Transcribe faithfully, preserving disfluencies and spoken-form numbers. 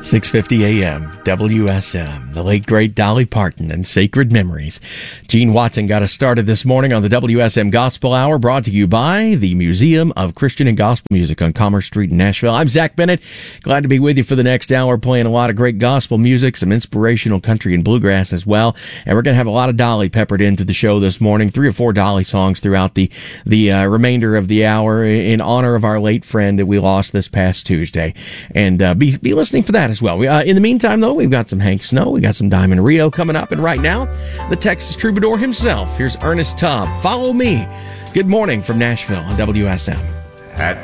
six fifty a.m. W S M, the late great Dolly Parton and Sacred Memories. Gene Watson got us started this morning on the W S M Gospel Hour, brought to you by the Museum of Christian and Gospel Music on Commerce Street in Nashville. I'm Zach Bennett, glad to be with you for the next hour, playing a lot of great gospel music, some inspirational country and bluegrass as well. And we're going to have a lot of Dolly peppered into the show this morning, three or four Dolly songs throughout the, the uh, remainder of the hour in honor of our late friend that we lost this past Tuesday. And uh, be, be listening for that as well. We, uh, in the meantime, though, we've got some Hank Snow, we got some Diamond Rio coming up, and right now, the Texas Troubadour himself. Here's Ernest Tubb. Follow me. Good morning from Nashville on W S M. At